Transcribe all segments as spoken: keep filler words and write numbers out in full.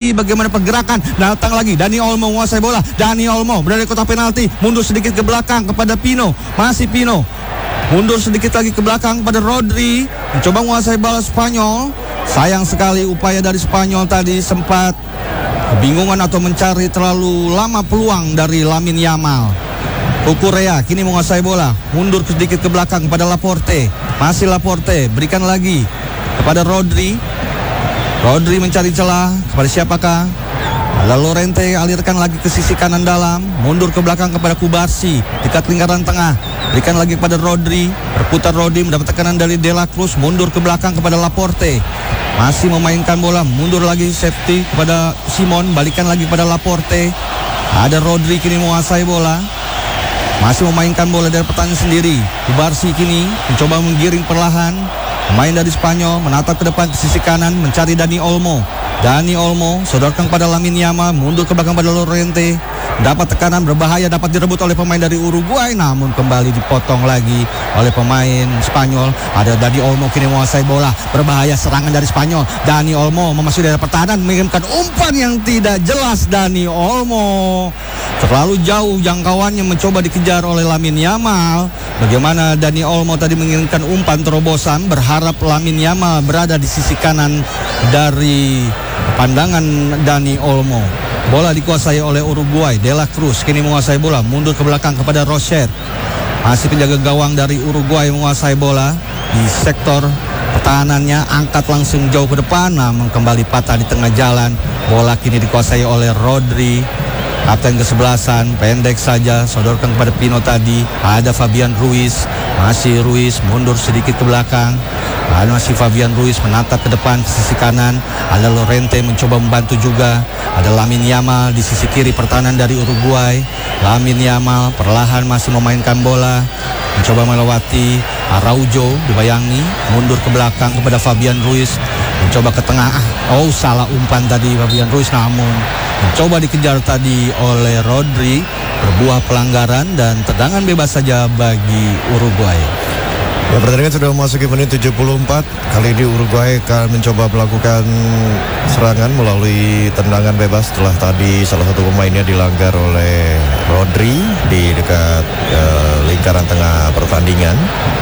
lagi bagaimana pergerakan. Datang lagi Dani Olmo menguasai bola. Dani Olmo berada di kotak penalti, mundur sedikit ke belakang kepada Pino. Masih Pino mundur sedikit lagi ke belakang pada Rodri, mencoba menguasai bola Spanyol. Sayang sekali upaya dari Spanyol tadi, sempat kebingungan atau mencari terlalu lama peluang dari Lamine Yamal. Cucurella kini menguasai bola, mundur sedikit ke belakang kepada Laporte. Masih Laporte, berikan lagi kepada Rodri. Rodri mencari celah kepada siapakah? Ada Llorente, alirkan lagi ke sisi kanan dalam, mundur ke belakang kepada Kubarsi, dekat lingkaran tengah, berikan lagi kepada Rodri, berputar Rodri mendapat tekanan dari De La Cruz, mundur ke belakang kepada Laporte, masih memainkan bola, mundur lagi safety kepada Simon, balikan lagi kepada Laporte. Ada Rodri kini menguasai bola, masih memainkan bola dari pertahanan sendiri. Kubarsi kini mencoba menggiring perlahan, pemain dari Spanyol menatap ke depan ke sisi kanan, mencari Dani Olmo. Dani Olmo sodorkan kepada Lamine Yamal, mundur ke belakang pada Llorente, dapat tekanan berbahaya, dapat direbut oleh pemain dari Uruguay, namun kembali dipotong lagi oleh pemain Spanyol. Ada Dani Olmo kini menguasai bola, berbahaya serangan dari Spanyol. Dani Olmo memasuki daerah pertahanan, mengirimkan umpan yang tidak jelas. Dani Olmo terlalu jauh jangkauannya, mencoba dikejar oleh Lamine Yamal. Bagaimana Dani Olmo tadi mengirimkan umpan terobosan, berharap Lamine Yamal berada di sisi kanan dari pandangan Dani Olmo. Bola dikuasai oleh Uruguay. De La Cruz kini menguasai bola, mundur ke belakang kepada Rocher. Masih penjaga gawang dari Uruguay menguasai bola di sektor pertahanannya, angkat langsung jauh ke depan, namun kembali patah di tengah jalan. Bola kini dikuasai oleh Rodri, kapten kesebelasan, pendek saja, sodorkan kepada Pino tadi. Ada Fabian Ruiz, masih Ruiz mundur sedikit ke belakang. Ada masih Fabian Ruiz menatap ke depan ke sisi kanan. Ada Llorente mencoba membantu juga. Ada Lamine Yamal di sisi kiri pertahanan dari Uruguay. Lamine Yamal perlahan masih memainkan bola, mencoba melewati Araujo, dibayangi, mundur ke belakang kepada Fabian Ruiz, mencoba ke tengah. Oh, salah umpan tadi Fabian Ruiz, namun mencoba dikejar tadi oleh Rodri, berbuah pelanggaran dan tendangan bebas saja bagi Uruguay. Ya, pertandingan sudah memasuki menit tujuh puluh empat. Kali ini Uruguay akan mencoba melakukan serangan melalui tendangan bebas setelah tadi salah satu pemainnya dilanggar oleh Rodri di dekat uh, lingkaran tengah pertandingan.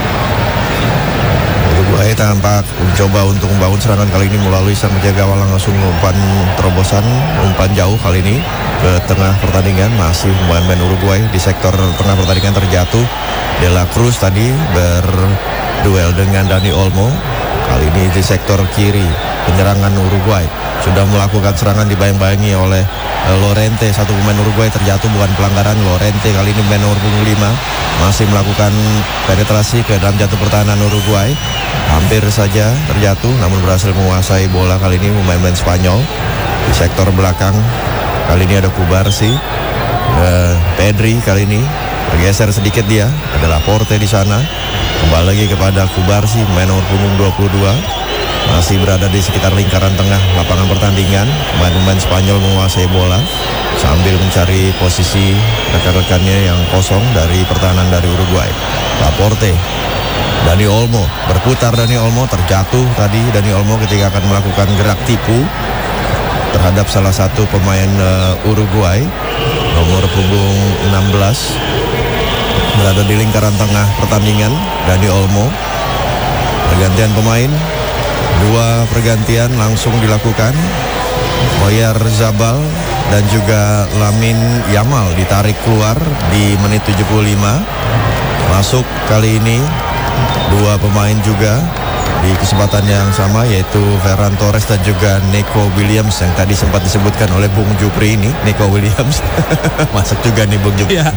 Uruguay tampak mencoba untuk membangun serangan kali ini melalui sang penjaga gawang, langsung umpan terobosan, umpan jauh kali ini ke tengah pertandingan. Masih pemain-pemain Uruguay di sektor tengah pertandingan terjatuh. De La Cruz tadi berduel dengan Dani Olmo. Kali ini di sektor kiri penyerangan Uruguay sudah melakukan serangan, dibayang-bayangi oleh uh, Llorente. Satu pemain Uruguay terjatuh, bukan pelanggaran. Llorente kali ini pemain nomor punggung lima masih melakukan penetrasi ke dalam jatuh pertahanan Uruguay. Hampir saja terjatuh, namun berhasil menguasai bola kali ini pemain-pemain Spanyol. Di sektor belakang kali ini ada Kubarsi, uh, Pedri kali ini bergeser sedikit, dia ada Laporte di sana. Kembali lagi kepada Kubarsi, pemain nomor punggung dua puluh dua, masih berada di sekitar lingkaran tengah lapangan pertandingan. Pemain-pemain Spanyol menguasai bola sambil mencari posisi rekan-rekannya yang kosong dari pertahanan dari Uruguay. Laporte, Dani Olmo, berputar Dani Olmo, terjatuh tadi Dani Olmo ketika akan melakukan gerak tipu terhadap salah satu pemain uh, Uruguay nomor punggung enam belas, berada di lingkaran tengah pertandingan. Dani Olmo, pergantian pemain, dua pergantian langsung dilakukan. Oyarzabal dan juga Lamine Yamal ditarik keluar di menit tujuh puluh lima. Masuk kali ini dua pemain juga di kesempatan yang sama, yaitu Ferran Torres dan juga Nico Williams yang tadi sempat disebutkan oleh Bung Jupri ini. Nico Williams masuk juga nih Bung Jupri. Ya.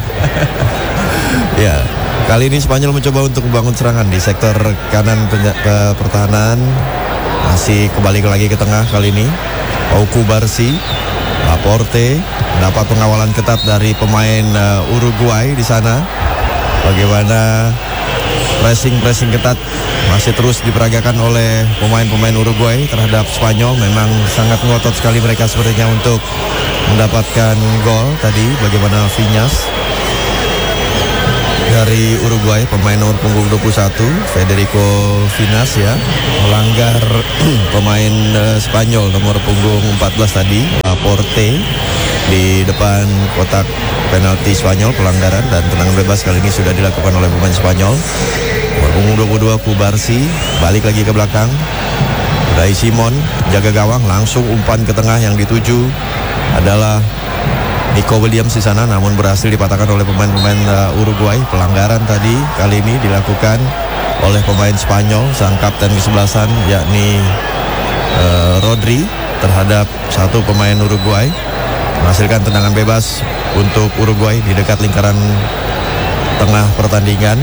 Ya, kali ini Spanyol mencoba untuk membangun serangan di sektor kanan ke pertahanan. Masih kembali lagi ke tengah kali ini. Kubarsi, Laporte dapat pengawalan ketat dari pemain uh, Uruguay di sana. Bagaimana pressing-pressing ketat masih terus diperagakan oleh pemain-pemain Uruguay terhadap Spanyol. Memang sangat ngotot sekali mereka sepertinya untuk mendapatkan gol tadi. Bagaimana Viñas, dari Uruguay, pemain nomor punggung dua puluh satu, Federico Vinas ya, melanggar pemain uh, Spanyol nomor punggung empat belas tadi, Laporte, di depan kotak penalti Spanyol, pelanggaran, dan tendangan bebas kali ini sudah dilakukan oleh pemain Spanyol. Nomor punggung dua puluh dua, Kubarsi, balik lagi ke belakang. Unai Simon jaga gawang, langsung umpan ke tengah, yang dituju adalah Nico Williams di sana, namun berhasil dipatahkan oleh pemain-pemain uh, Uruguay. Pelanggaran tadi kali ini dilakukan oleh pemain Spanyol, sang kapten kesebelasan yakni uh, Rodri, terhadap satu pemain Uruguay, menghasilkan tendangan bebas untuk Uruguay di dekat lingkaran tengah pertandingan.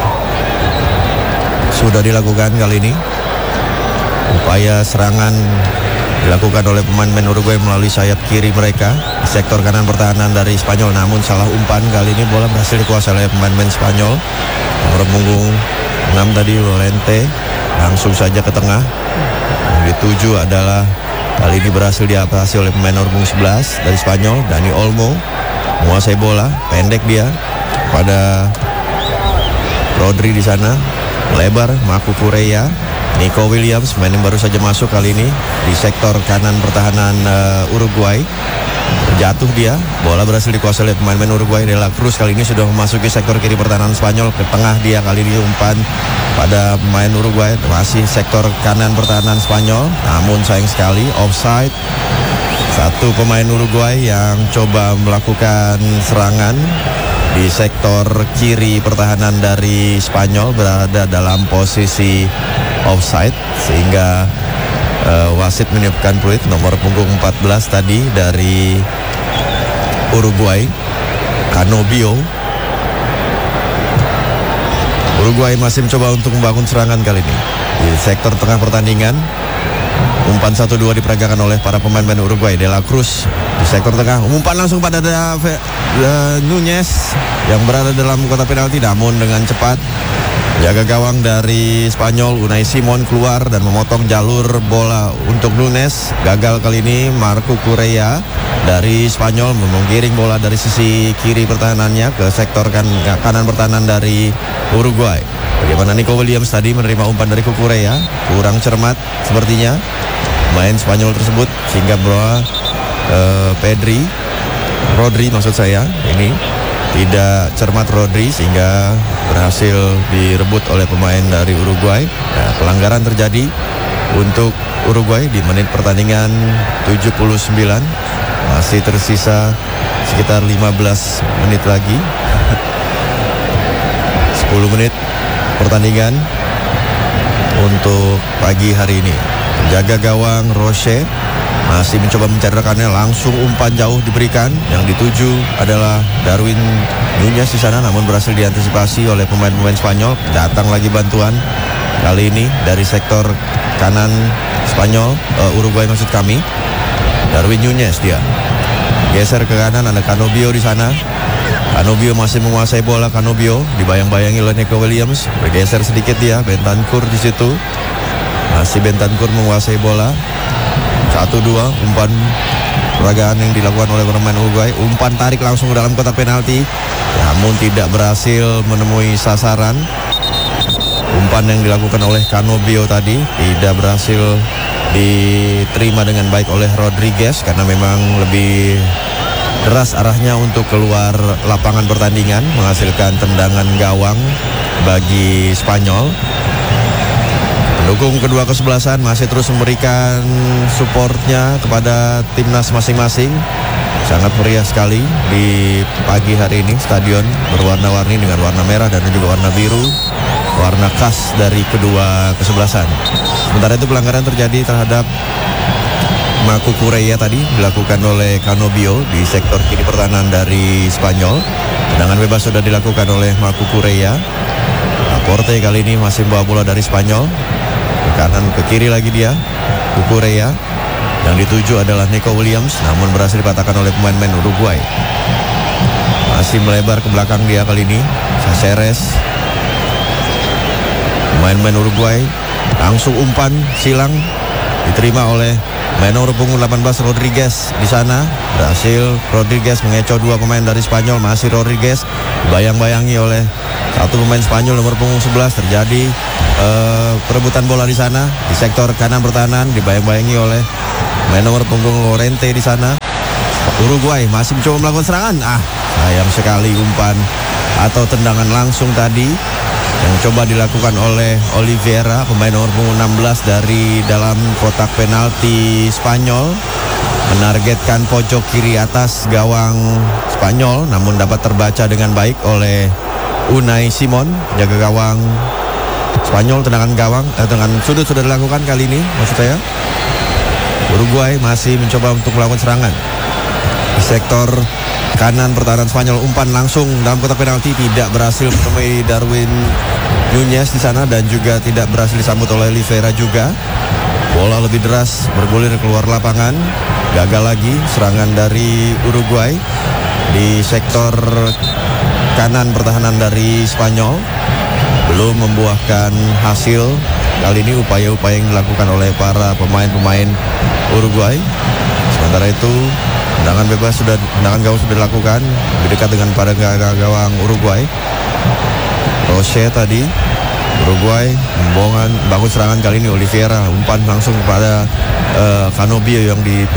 Sudah dilakukan kali ini. Upaya serangan dilakukan oleh pemain-pemain Uruguay melalui sayap kiri mereka di sektor kanan pertahanan dari Spanyol, namun salah umpan. Kali ini bola berhasil dikuasai oleh pemain-pemain Spanyol. Nomor punggung enam tadi, Lorente, langsung saja ke tengah. Yang dituju adalah kali ini berhasil diatasi oleh pemain nomor punggung sebelas dari Spanyol, Dani Olmo, menguasai bola, pendek dia pada Rodri di sana, lebar, Marco Correa. Nico Williams, pemain yang baru saja masuk kali ini di sektor kanan pertahanan uh, Uruguay. Jatuh dia, bola berhasil dikuasai oleh pemain-pemain Uruguay. De la Cruz kali ini sudah memasuki sektor kiri pertahanan Spanyol, ke tengah dia kali ini, umpan pada pemain Uruguay, masih sektor kanan pertahanan Spanyol, namun sayang sekali offside. Satu pemain Uruguay yang coba melakukan serangan di sektor kiri pertahanan dari Spanyol berada dalam posisi offside, sehingga uh, wasit meniupkan peluit. Nomor punggung empat belas tadi dari Uruguay, Canobio. Uruguay masih mencoba untuk membangun serangan kali ini di sektor tengah pertandingan. Umpan satu dua diperagakan oleh para pemain-pemain Uruguay. De la Cruz di sektor tengah, umpan langsung pada David Nunez yang berada dalam kotak penalti, namun dengan cepat jaga gawang dari Spanyol, Unai Simon, keluar dan memotong jalur bola untuk Nunez. Gagal kali ini Marco Correa dari Spanyol menggiring bola dari sisi kiri pertahanannya ke sektor kan, kanan pertahanan dari Uruguay. Bagaimana Nico Williams tadi menerima umpan dari Correa, kurang cermat sepertinya main Spanyol tersebut, sehingga bola uh, Pedri Rodri maksud saya ini tidak cermat Rodri, sehingga berhasil direbut oleh pemain dari Uruguay. Nah, pelanggaran terjadi untuk Uruguay di menit pertandingan tujuh puluh sembilan. Masih tersisa sekitar lima belas menit lagi. sepuluh menit pertandingan untuk pagi hari ini. Penjaga gawang Roche masih mencoba mencari rekannya, langsung umpan jauh diberikan, yang dituju adalah Darwin Nunez di sana, namun berhasil diantisipasi oleh pemain-pemain Spanyol. Datang lagi bantuan kali ini dari sektor kanan Spanyol, uh, Uruguay maksud kami. Darwin Nunez dia geser ke kanan, ada Canobio di sana. Canobio masih menguasai bola. Canobio dibayang-bayangi oleh Nico Williams, bergeser sedikit dia. Bentancur di situ, masih Bentancur menguasai bola. Satu dua umpan peragaan yang dilakukan oleh pemain Uruguay. Umpan tarik langsung ke dalam kotak penalti, namun tidak berhasil menemui sasaran. Umpan yang dilakukan oleh Canobio tadi tidak berhasil diterima dengan baik oleh Rodriguez, karena memang lebih deras arahnya untuk keluar lapangan pertandingan, menghasilkan tendangan gawang bagi Spanyol. Pendukung kedua kesebelasan masih terus memberikan supportnya kepada timnas masing-masing. Sangat meriah sekali di pagi hari ini. Stadion berwarna-warni dengan warna merah dan juga warna biru, warna khas dari kedua kesebelasan. Sementara itu pelanggaran terjadi terhadap Marco Correa tadi dilakukan oleh Canobio di sektor kiri pertahanan dari Spanyol. Tendangan bebas sudah dilakukan oleh Marco Correa. Laporte kali ini masih membawa bola dari Spanyol. Ke kanan, ke kiri lagi dia, Correa. Yang dituju adalah Nico Williams, namun berhasil dipatahkan oleh pemain-pemain Uruguay. Masih melebar ke belakang dia kali ini, Caceres. Pemain-pemain Uruguay langsung umpan silang diterima oleh Main nomor punggung delapan belas Rodriguez di sana berhasil Rodriguez mengecoh dua pemain dari Spanyol. Masih Rodriguez bayang-bayangi oleh satu pemain Spanyol nomor punggung sebelas. Terjadi uh, perebutan bola di sana di sektor kanan pertahanan, dibayang-bayangi oleh main nomor punggung Lorente di sana. Uruguay masih mencoba melakukan serangan. Ah, sayang sekali umpan atau tendangan langsung tadi yang coba dilakukan oleh Oliveira, pemain nomor punggung enam belas dari dalam kotak penalti Spanyol, menargetkan pojok kiri atas gawang Spanyol, namun dapat terbaca dengan baik oleh Unai Simon, jaga gawang Spanyol. Tendangan gawang, eh, tendangan sudut sudah dilakukan kali ini, maksud saya. Uruguay masih mencoba untuk melakukan serangan di sektor kanan pertahanan Spanyol. Umpan langsung dalam kotak penalti tidak berhasil menemui Darwin Nunez di sana dan juga tidak berhasil disambut oleh Oliveira juga. Bola lebih deras bergulir keluar lapangan. Gagal lagi serangan dari Uruguay di sektor kanan pertahanan dari Spanyol. Belum membuahkan hasil kali ini upaya-upaya yang dilakukan oleh para pemain-pemain Uruguay. Sementara itu tendangan bebas sudah, tendangan gawang sudah dilakukan lebih dekat dengan pada gawang Uruguay. Roche tadi Uruguay membangun bangun serangan kali ini Oliveira, umpan langsung kepada uh, Canobio yang di